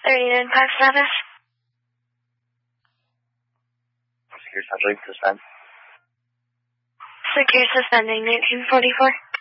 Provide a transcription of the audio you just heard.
39 Park Service. Secure subject suspend. Secure suspending 1944.